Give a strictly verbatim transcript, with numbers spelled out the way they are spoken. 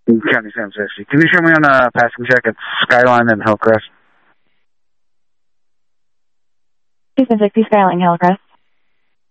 County San Francisco. Can you show me on a passing check at Skyline and Hillcrest? two seven six Skyline, Hillcrest.